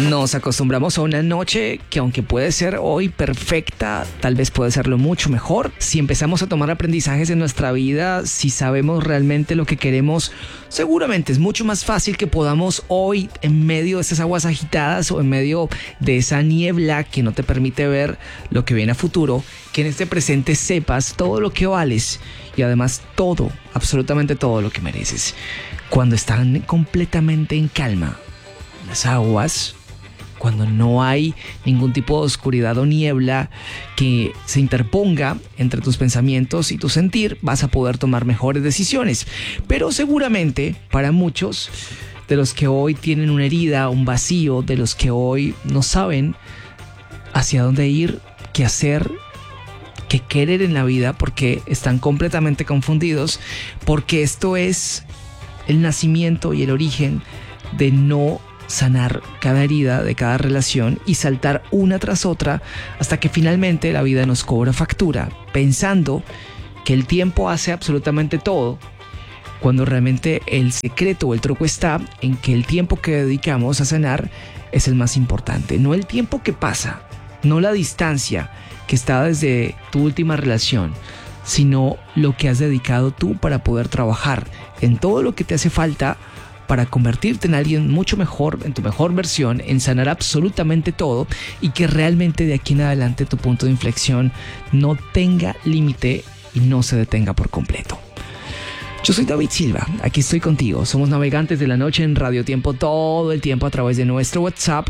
Nos acostumbramos a una noche que, aunque puede ser hoy perfecta, tal vez puede serlo mucho mejor. Si empezamos a tomar aprendizajes en nuestra vida, si sabemos realmente lo que queremos, seguramente es mucho más fácil que podamos hoy, en medio de esas aguas agitadas o en medio de esa niebla que no te permite ver lo que viene a futuro, que en este presente sepas todo lo que vales y además todo, absolutamente todo lo que mereces. Cuando están completamente en calma las aguas, cuando no hay ningún tipo de oscuridad o niebla que se interponga entre tus pensamientos y tu sentir, vas a poder tomar mejores decisiones. Pero seguramente para muchos de los que hoy tienen una herida, un vacío, de los que hoy no saben hacia dónde ir, qué hacer, qué querer en la vida, porque están completamente confundidos, porque esto es el nacimiento y el origen de no sanar cada herida de cada relación y saltar una tras otra hasta que finalmente la vida nos cobra factura, pensando que el tiempo hace absolutamente todo, cuando realmente el secreto o el truco está en que el tiempo que dedicamos a sanar es el más importante, no el tiempo que pasa, no la distancia que está desde tu última relación, sino lo que has dedicado tú para poder trabajar en todo lo que te hace falta para convertirte en alguien mucho mejor, en tu mejor versión, en sanar absolutamente todo y que realmente de aquí en adelante tu punto de inflexión no tenga límite y no se detenga por completo. Yo soy David Silva, aquí estoy contigo. Somos navegantes de la noche en Radio Tiempo todo el tiempo a través de nuestro WhatsApp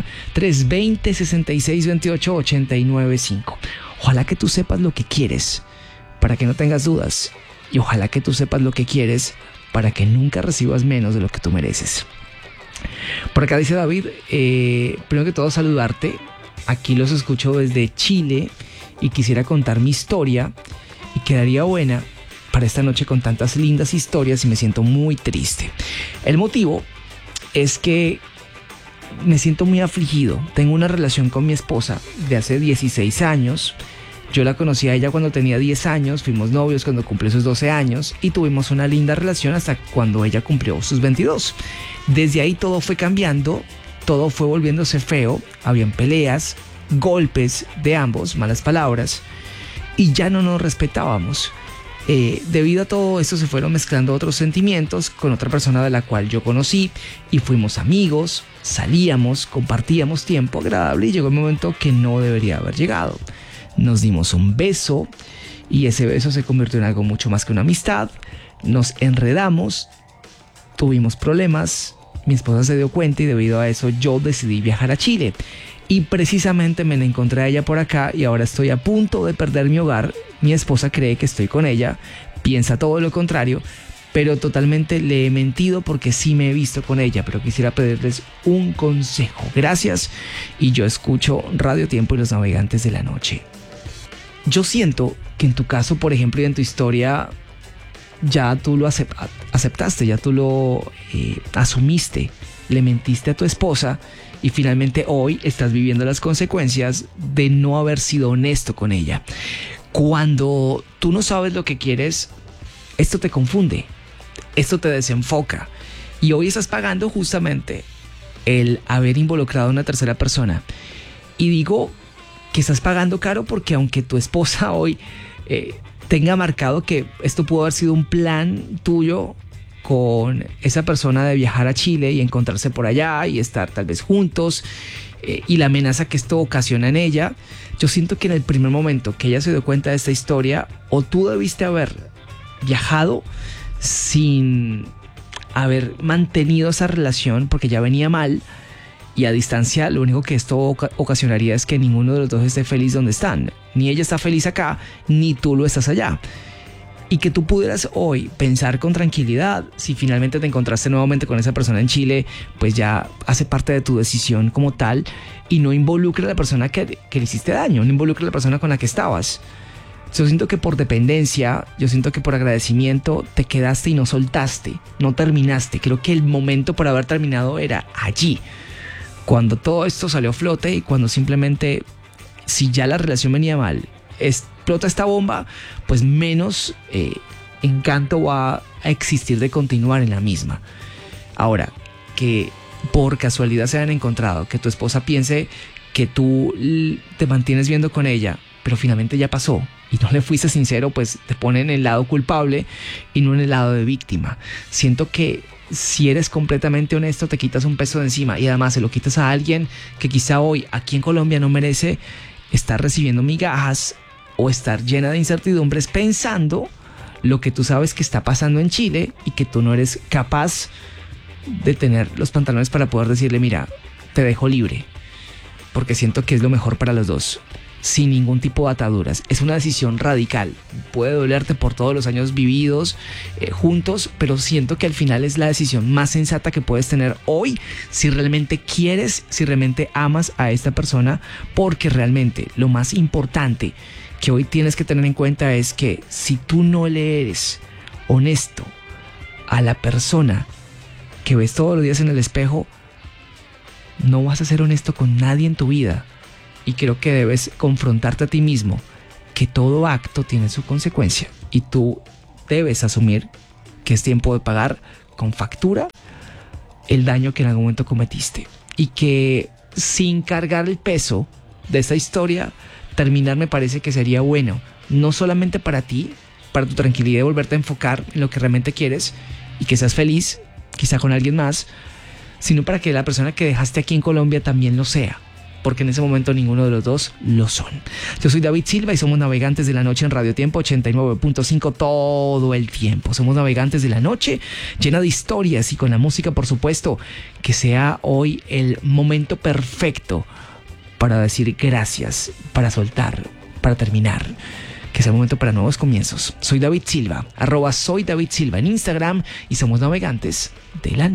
320-6628-895. Ojalá que tú sepas lo que quieres para que no tengas dudas y ojalá que tú sepas lo que quieres para que nunca recibas menos de lo que tú mereces. Por acá dice David, primero que todo saludarte. Aquí los escucho desde Chile y quisiera contar mi historia y quedaría buena para esta noche con tantas lindas historias y me siento muy triste. El motivo es que me siento muy afligido. Tengo una relación con mi esposa de hace 16 años. Yo la conocí a ella cuando tenía 10 años, fuimos novios cuando cumplió sus 12 años y tuvimos una linda relación hasta cuando ella cumplió sus 22. Desde ahí todo fue cambiando, todo fue volviéndose feo, habían peleas, golpes de ambos, malas palabras y ya no nos respetábamos. Debido a todo esto se fueron mezclando otros sentimientos con otra persona de la cual yo conocí y fuimos amigos, salíamos, compartíamos tiempo agradable y llegó el momento que no debería haber llegado. Nos dimos un beso y ese beso se convirtió en algo mucho más que una amistad. Nos enredamos, tuvimos problemas, mi esposa se dio cuenta y debido a eso yo decidí viajar a Chile. Y precisamente me la encontré a ella por acá y ahora estoy a punto de perder mi hogar. Mi esposa cree que estoy con ella, piensa todo lo contrario, pero totalmente le he mentido porque sí me he visto con ella, pero quisiera pedirles un consejo. Gracias y yo escucho Radio Tiempo y los navegantes de la noche. Yo siento que en tu caso, por ejemplo, y en tu historia, ya tú lo aceptaste, ya tú lo asumiste, le mentiste a tu esposa y finalmente hoy estás viviendo las consecuencias de no haber sido honesto con ella. Cuando tú no sabes lo que quieres, esto te confunde, esto te desenfoca y hoy estás pagando justamente el haber involucrado a una tercera persona. Y digo que estás pagando caro porque aunque tu esposa hoy tenga marcado que esto pudo haber sido un plan tuyo con esa persona de viajar a Chile y encontrarse por allá y estar tal vez juntos y la amenaza que esto ocasiona en ella, yo siento que en el primer momento que ella se dio cuenta de esta historia, o tú debiste haber viajado sin haber mantenido esa relación porque ya venía mal y a distancia lo único que esto ocasionaría es que ninguno de los dos esté feliz donde están. Ni ella está feliz acá, ni tú lo estás allá. Y que tú pudieras hoy pensar con tranquilidad, si finalmente te encontraste nuevamente con esa persona en Chile, pues ya hace parte de tu decisión como tal y no involucre a la persona que le hiciste daño, no involucre a la persona con la que estabas. Yo siento que por dependencia, yo siento que por agradecimiento te quedaste y no soltaste, no terminaste. Creo que el momento para haber terminado era allí, cuando todo esto salió a flote y cuando simplemente, si ya la relación venía mal, explota esta bomba, pues menos encanto va a existir de continuar en la misma. Ahora, que por casualidad se hayan encontrado, que tu esposa piense que tú te mantienes viendo con ella, pero finalmente ya pasó y no le fuiste sincero, pues te pone en el lado culpable y no en el lado de víctima. Siento que si eres completamente honesto, te quitas un peso de encima y además se lo quitas a alguien que quizá hoy aquí en Colombia no merece estar recibiendo migajas o estar llena de incertidumbres pensando lo que tú sabes que está pasando en Chile y que tú no eres capaz de tener los pantalones para poder decirle, mira, te dejo libre, porque siento que es lo mejor para los dos, sin ningún tipo de ataduras. Es una decisión radical, puede dolerte por todos los años vividos juntos, pero siento que al final es la decisión más sensata que puedes tener hoy si realmente quieres, si realmente amas a esta persona, porque realmente lo más importante que hoy tienes que tener en cuenta es que si tú no le eres honesto a la persona que ves todos los días en el espejo, no vas a ser honesto con nadie en tu vida. Y creo que debes confrontarte a ti mismo que todo acto tiene su consecuencia y tú debes asumir que es tiempo de pagar con factura el daño que en algún momento cometiste, y que sin cargar el peso de esta historia, terminar me parece que sería bueno, no solamente para ti, para tu tranquilidad de volverte a enfocar en lo que realmente quieres y que seas feliz, quizá con alguien más, sino para que la persona que dejaste aquí en Colombia también lo sea, porque en ese momento ninguno de los dos lo son. Yo soy David Silva y somos Navegantes de la Noche en Radio Tiempo 89.5 todo el tiempo. Somos Navegantes de la Noche, llena de historias y con la música, por supuesto. Que sea hoy el momento perfecto para decir gracias, para soltar, para terminar. Que sea el momento para nuevos comienzos. Soy David Silva, @soy David Silva en Instagram y somos Navegantes de la Noche.